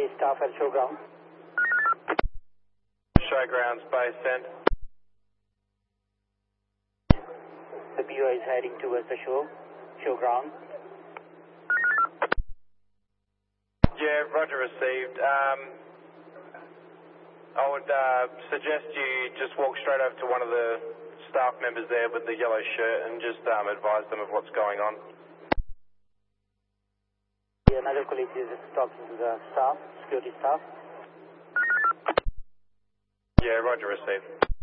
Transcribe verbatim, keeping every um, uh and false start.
security staff at showground. Showground space, send. The B O is heading towards the show, showground. Yeah, roger received. Um, I would uh, suggest you just walk straight over to one of the staff members there with the yellow shirt and just um, advise them of what's going on. Yeah, another colleague is talking to the staff, security staff. Yeah, roger received.